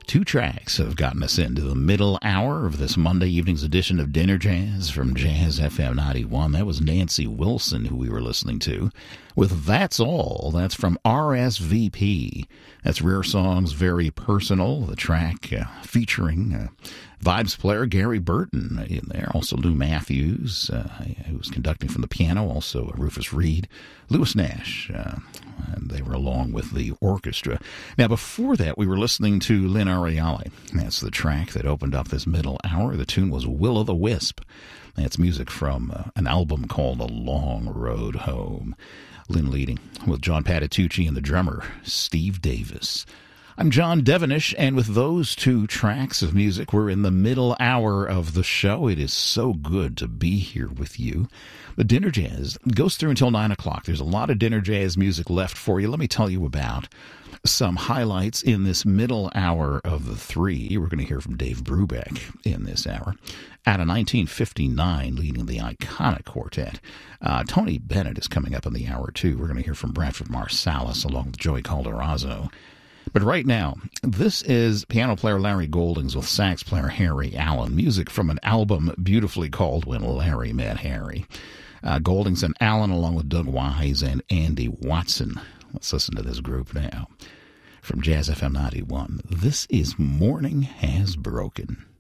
Two tracks have gotten us into the middle hour of this Monday evening's edition of Dinner Jazz from Jazz FM 91. That was Nancy Wilson, who we were listening to, with That's All. That's from RSVP. That's Rare Songs Very Personal, the track featuring vibes player Gary Burton in there. Also Lou Matthews, who was conducting from the piano. Also Rufus Reid, Louis Nash, and they were along with the orchestra. Now, before that, we were listening to Lynn Ariali. That's the track that opened up this middle hour. The tune was Will-o'-the-Wisp. That's music from an album called A Long Road Home. Lynn leading with John Patitucci and the drummer, Steve Davis. I'm John Devenish, and with those two tracks of music, we're in the middle hour of the show. It is so good to be here with you. The Dinner Jazz goes through until 9 o'clock. There's a lot of Dinner Jazz music left for you. Let me tell you about some highlights in this middle hour of the three. We're going to hear from Dave Brubeck in this hour. Out of 1959, leading the iconic quartet. Tony Bennett is coming up in the hour, too. We're going to hear from Branford Marsalis along with Joey Calderazzo. But right now, this is piano player Larry Goldings with sax player Harry Allen. Music from an album beautifully called When Larry Met Harry. Goldings and Allen along with Doug Wise and Andy Watson. Let's listen to this group now. From Jazz FM 91, this is Morning Has Broken.